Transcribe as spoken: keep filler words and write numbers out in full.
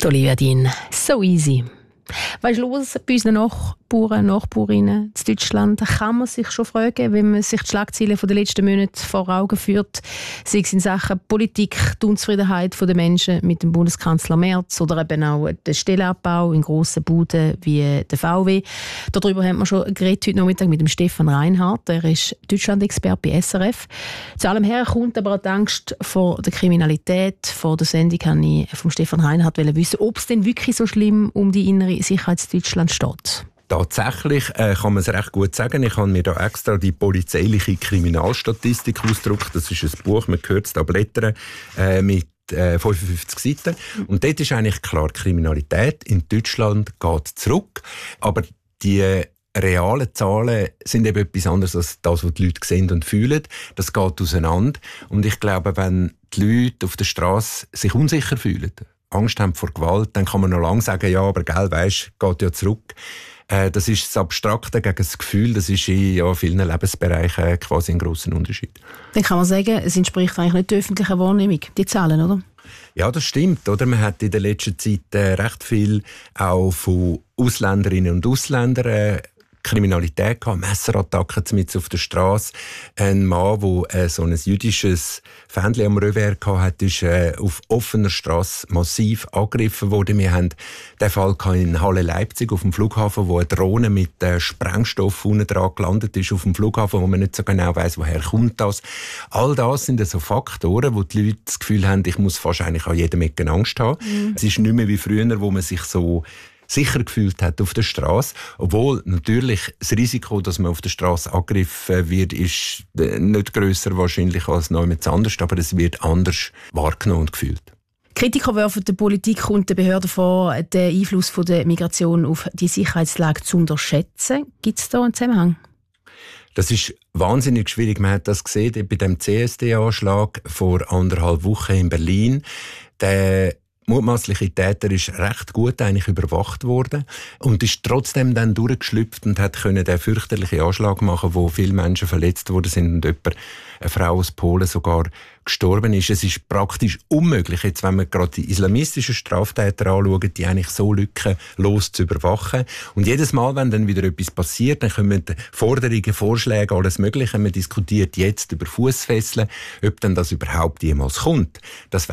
Olivia Dien, so easy. Weißt du, los bei unseren Nachbarn, Nachbarinnen in Deutschland kann man sich schon fragen, wenn man sich die Schlagzeilen der letzten Monate vor Augen führt, sei es in Sachen Politik, die Unzufriedenheit der Menschen mit dem Bundeskanzler Merz oder eben auch den Stellenabbau in grossen Buden wie der V W. Darüber haben wir schon geredet heute Nachmittag mit dem Stefan Reinhardt. Er ist Deutschland-Experte bei S R F. Zu allem her kommt aber auch die Angst vor der Kriminalität. Vor der Sendung wollte ich vom Stefan Reinhardt wissen, ob es denn wirklich so schlimm um die innere Sicherheitsdeutschland steht. Tatsächlich äh, kann man es recht gut sagen. Ich habe mir da extra die polizeiliche Kriminalstatistik ausgedruckt. Das ist ein Buch, man hört es da blättern, äh, mit äh, fünfundfünfzig Seiten. Und dort ist eigentlich klar, die Kriminalität in Deutschland geht zurück. Aber die realen Zahlen sind eben etwas anderes als das, was die Leute sehen und fühlen. Das geht auseinander. Und ich glaube, wenn die Leute auf der Straße sich unsicher fühlen, Angst haben vor Gewalt, dann kann man noch lange sagen, ja, aber Geld, weisst, geht ja zurück. Äh, das ist das Abstrakte gegen das Gefühl, das ist in ja, vielen Lebensbereichen quasi ein grosser Unterschied. Dann kann man sagen, es entspricht eigentlich nicht der öffentlichen Wahrnehmung, die Zahlen, oder? Ja, das stimmt. Oder? Man hat in der letzten Zeit äh, recht viel auch von Ausländerinnen und Ausländern äh, Kriminalität gehabt, Messerattacken mitten auf der Straße. Ein Mann, der äh, so ein jüdisches Fähnchen am Revers hatte, ist äh, auf offener Straße massiv angegriffen worden. Wir haben den Fall in Halle Leipzig auf dem Flughafen, wo eine Drohne mit äh, Sprengstoff unten dran gelandet ist auf dem Flughafen, wo man nicht so genau weiss, woher kommt das. All das sind so Faktoren, wo die Leute das Gefühl haben, ich muss fast eigentlich an jedem Ecken Angst haben. Mhm. Es ist nicht mehr wie früher, wo man sich so sicher gefühlt hat auf der Straße, obwohl natürlich das Risiko, dass man auf der Straße angegriffen wird, ist nicht grösser wahrscheinlich als noch jemand anders, aber es wird anders wahrgenommen und gefühlt. Kritiker werfen der Politik und den Behörden vor, den Einfluss von der Migration auf die Sicherheitslage zu unterschätzen. Gibt es da einen Zusammenhang? Das ist wahnsinnig schwierig. Man hat das gesehen bei dem C S D-Anschlag vor anderthalb Wochen in Berlin. Der mutmaßliche Täter ist recht gut eigentlich überwacht worden und ist trotzdem dann durchgeschlüpft und hat können den fürchterlichen Anschlag machen, wo viele Menschen verletzt worden sind und jemand, eine Frau aus Polen sogar gestorben ist. Es ist praktisch unmöglich, jetzt wenn wir gerade die islamistischen Straftäter anschauen, die eigentlich so lückenlos zu überwachen. Und jedes Mal, wenn dann wieder etwas passiert, dann kommen Forderungen, Vorschläge, alles Mögliche. Man diskutiert jetzt über Fussfesseln, ob dann das überhaupt jemals kommt. Das